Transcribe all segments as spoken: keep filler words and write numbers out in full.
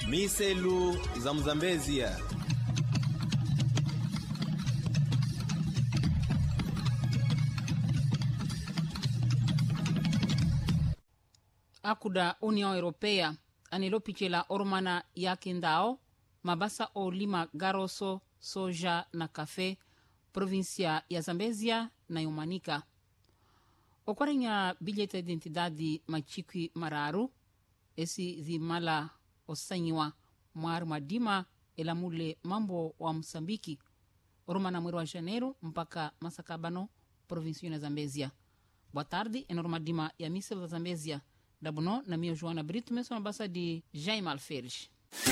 Miselu za Mzambezia. Akuda União Europeia anilopichela ormana yake ndao mabasa o lima garoso, soja na kafe província ya Zambezia na Yomanica. Okwarenya bilhete de identidade machikwi mararu esi dhimala osanyiwa mwari madima elamule mambo wa Msambiki ormana mweri wa janeiro mpaka masakabano província ya Zambezia. Boa tarde, é Norma Dima e a missa da Zambezia. Da Bono, na minha Joana Brito, mesmo na base de Jaime Alferes.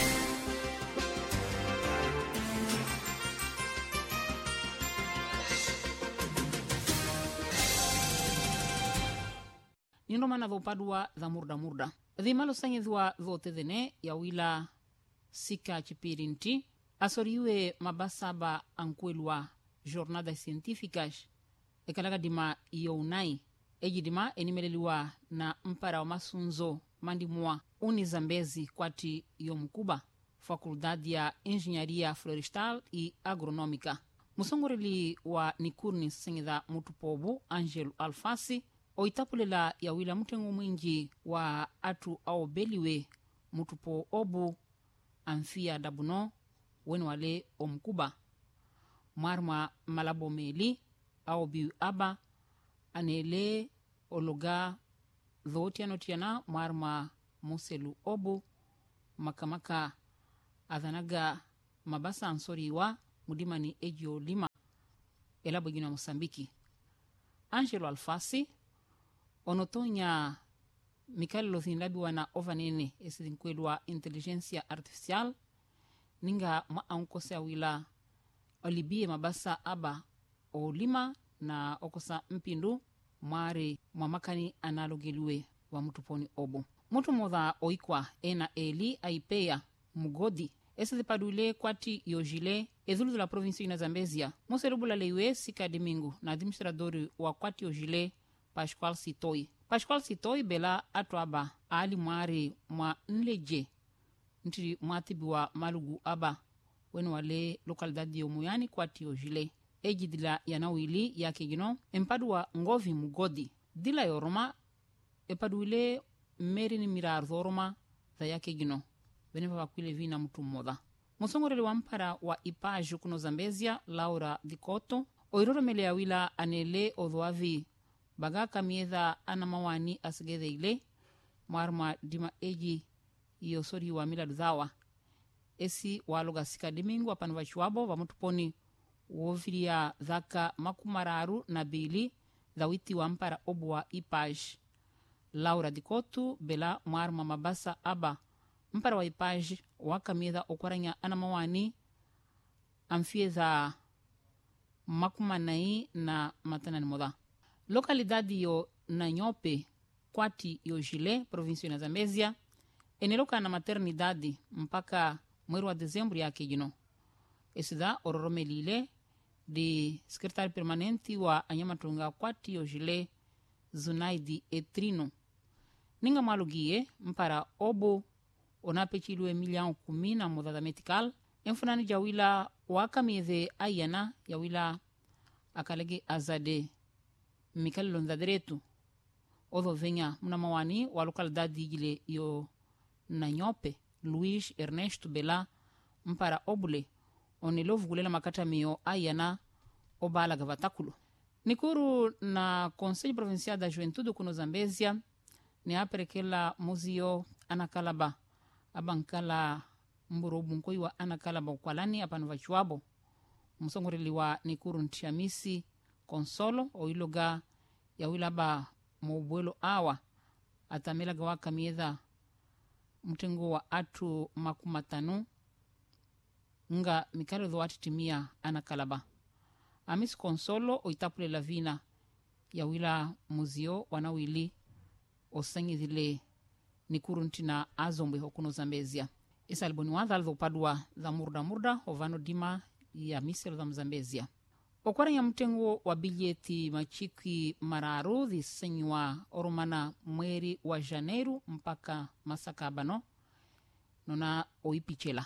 Nindoma na vopadua da murda murda. Di malo sanyedwa vote dene ya wila sika chipirinti. Asoriwe mabasaba ankwelwa jornadas científicas. Ekalaga dima younai. Eji dima enimeleliwa na mpara wa masunzo mandimua uni Zambezi kwati yomukuba faculdade ya engenharia florestal e agronômica. Musongoreli wa nikurni sengida mutupobu Angelo Alfasi oitapulela ya wila mutengu mwingi wa atu au beliwe mutupo obu amfia dabuno weni wale omukuba marma malabo meli au biu aba anele ologa dhotiano tiana marma muselu obu makamaka adhanaga mabasa ansoriwa mudimani ejio lima elabo gina Mosambiki. Angelo Alfasi onotonya Mikali Lothinlabi wana ovanene esidinkwelwa inteligencia artificial ninga maankose awila olibie mabasa aba o lima na okosa mpindu mware mwamakani analogeliwe wa mutuponi obo. Mutu modha oikwa ena eli aipeya mugodi esidipadule kwati yojile ezulu la província ya Zambezia. Moserubula leiwe sika domingo na administradori wa kwati yojile Pascoal Sitoi. Pascoal Sitoi bela atuaba ali mware mwa nleje ntiri mwatibiwa malugu aba weni wale lokalidadi yomuyani kwati yojile. Eji dila yanawili yake gino empadua ngovi mugodi dila yoroma epaduile meri ni mirar dhoroma za yake gino benefa wakwile vina mtu mmoda. Musongorele wa mpara wa ipaju kuno Zambezia Laura Dikoto oiroro mele ya wila anele odhoavi bagaka miedha anamawani asigedhe ile marma dima eji yosori wa mila dhawa esi waloga sika domingo apanu wachuabo wa mutuponi woviria dhaka makumararu na bili dhawiti wa mpara obu wa ipaj. Laura Dikotu bela marma mabasa aba mpara wa ipaj wakamiedha okwaranya anamawani amfiedha makumanai na matanani moda. Lokalidadi yo na nyope kwati yo jile província ya Zambezia eneloka na maternidade mpaka mweri wa dezembro yake gino. Esida ororomelile de secretário permanente wa anyamatunga kwati yojile Zunaidi Etrino. Ninga malugie mpara obo onapechilwe milião kumi na modada medical enfunani jawila wakamiedhe ayana yawila akalege azade Mikali Lonzadretu odho venha mnamawani wa lokalidade gile yo na nyope Luiz Ernesto Bela mpara obule onilovu gulela makata mio ayana obala gavatakulu. Nikuru na Conselho Provincial da Juventude kuno Zambezia ni aperekela muzio anakalaba abankala mburobu nkoi wa anakalaba ukwalani apanu vachuabo. Musongorili wa Nikuru Ntiamisi Konsolo oiloga ya wilaba maubuelo awa atamela gawaka miedha mtengo wa atu makumatanu nga Mikali dhawati timia anakalaba. Amis Konsolo oitapule la vina ya wila muzio wanawili osangi dhile Nikuru ntina azombe hokuno Zambezia. Isa alboni wadha aldo padua za murda murda ovano dima ya miselo za Mzambezia. Okwara ya mtengo wa biljeti machiki mararu dhisenywa oromana mweri wa Janeiro mpaka masakabano nona oipichela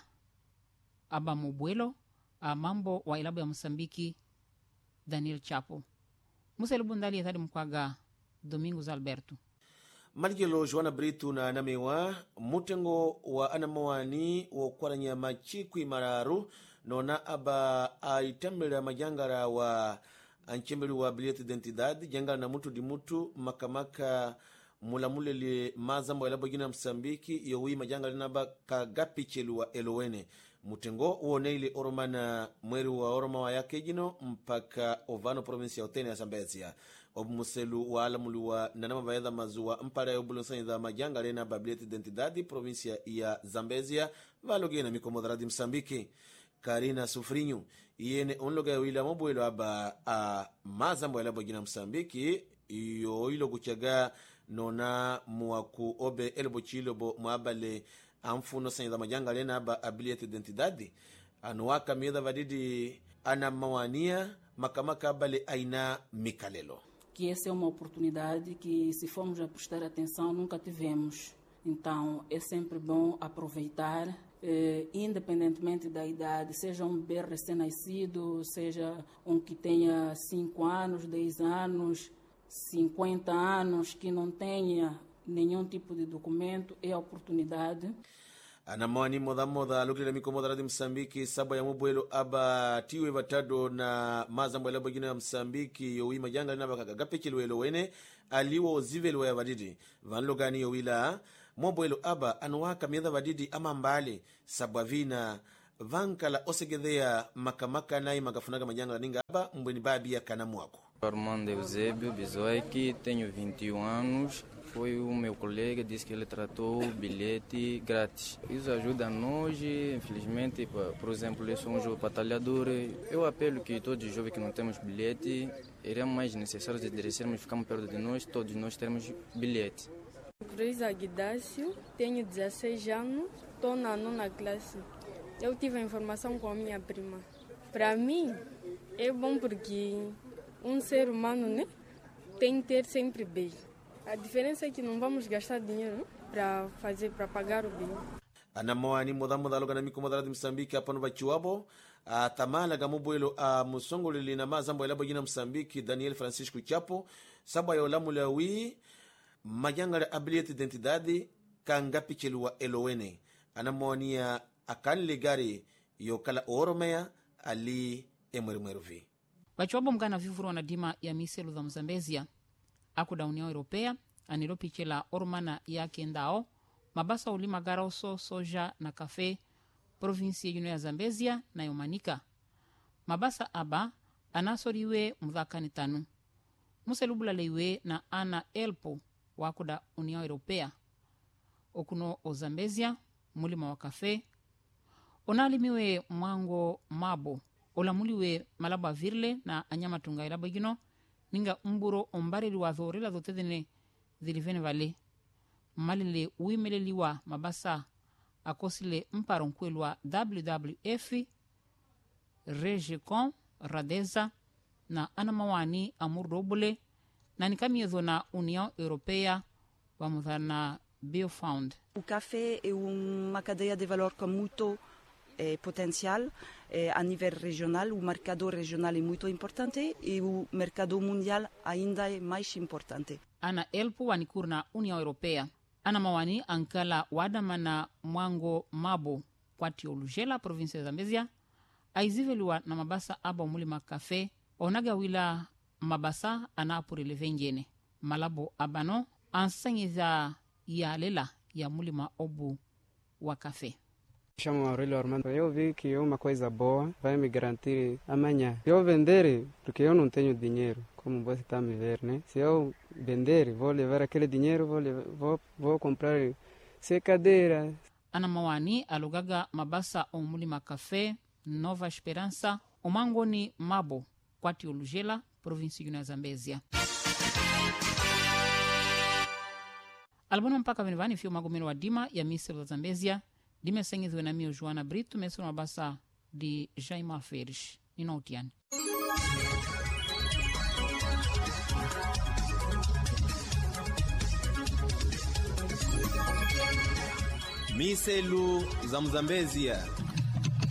aba mobwelo a mambo wa ilabu ya Msambiki Daniel Chapo muselu bundali yatadi mkwaga Domingos Alberto maligelo Joana Brito na namewa mutengo wa anamawani wa kwaranya machikwi mararu nona aba aitambela majangara wa anchembeli wa bilhete de identidade jangara na mutu di mutu makamaka mulamulele mazambo yalabo gina Msambiki yowi majangara naba kagapichelu wa elowene mutengo uoneile oromana mweri wa oroma wa yake jino mpaka ovano provinsi ya Otene ya Zambezia obmuselu wa alamulu wa nanama vaedha mazuwa mpara ya ubulonsanyi za majangara na bilhete de identidade provinsi ya Zambezia valogena mikomodaradi Msambiki Karina Sufrinho yene onloga wila mobwelo aba a mazambo yalabo gina Msambiki iyo ilo kuchaga nona muwaku obe elbo chilobo mwabale amfuno sanyiza majanga lena aba abiliyete identidade anuwaka miedha vadidi ana mawania makamaka abale aina mikalelo. Que essa é uma oportunidade que, se formos a prestar atenção, nunca tivemos. Então, é sempre bom aproveitar, eh, independentemente da idade, seja um bebê recém-nascido, seja um que tenha cinco anos, dez anos, cinquenta anos, que não tenha nenhum tipo de documento, é a oportunidade. Anamawani moda moda lukile mikomodara di Msambiki saba ya mubwelo aba tiwe batado na mazambo ya labogina ya Msambiki yowi majanga na baka gapechelu elowene aliwo zivelu ya vadidi vanlogani yowila mubwelo aba anuwaka miedha vadidi ama mbali sabavina vankala osegedhea makamaka nai magafunaga majanga ninga aba mbweni babi ya kanamuako. Armando Eusébio Bizoique, tenho vinte e um anos. Foi o meu colega, disse que ele tratou o bilhete grátis. Isso ajuda nós, infelizmente, por exemplo, eu sou um jovem batalhador. Eu apelo que todos os jovens que não temos bilhete, é mais necessário de endereçarmos, ficamos perto de nós, todos nós temos bilhete. Cruz Aguidácio, tenho dezesseis anos, estou na nona classe. Eu tive a informação com a minha prima. Para mim, é bom porque um ser humano, né, tem que ter sempre bem. A diferença é que não vamos gastar dinheiro para fazer, para pagar o bem. Anamawani moda moda loga na mikomodara di Msambiki hapa no bachiwabo a tamala gamubwelo a musongolili na mazambo yalabo gina Msambiki Daniel Francisco Chapo saba ya olamula wi majangara abiliyete identidade kangapichelu wa elowene anamawani ya akanle gari yokala oromea ali emwerimweruvi bachiwabo mgana vivuru na dima ya miselu za Mzambezia aku da União Europeia anilo pichela ormana yake ndao mabasa ulima garoso soja na kafe provinsi yuno ya Zambezia na yomanika mabasa aba anasoriwe mdhakani tanu muselubula leiwe na ana elpo waku da União Europeia okuno o Zambezia mulima wa kafe onalimiwe mwango mabo olamuliwe malaba virle na anyama tunga ilabo gino ninga umburo ombareli wa dhorila dhotedene dhilivene vale malile uimeleliwa mabasa akosile mparo nkwelwa W W F Regecom Radeza na anamawani amurdobule na nikamiezo na União Europeia vamos na Biofound. O café é uma cadeia de valor com muito eh, potencial. A nível regional, o mercado regional é muito importante e o mercado mundial ainda é mais importante. Ana elpu wanikurna União Europeia. Ana mawani ankala wadamana mwango mabo kwati olujela provinsi ya Zambezia. Aiziveliwa na mabasa aba mulima kafe. Onaga wila mabasa anapurele vengene. Malabo abano ansangiza ya lela ya mulima obu wa kafe. Chamo Aurelio Armando. Eu vi que é uma coisa boa, vai me garantir amanhã. Se eu vender, porque eu não tenho dinheiro, como você está me ver, né? Se eu vender, vou levar aquele dinheiro, vou, levar, vou, vou comprar secadeira. Ana mawani alugaga mabasa omulima kafe, Nova Esperança, omangoni mabo, kwati olujela, provinsi ya Zambezia. Albono mpaka venivani fio magomeno wa dima ya misero za Zambezia. Dime sengizwe na mio Joana Brito meso mabasa di Jaima Ferish. Nina utiani. miselu za Mzambezia.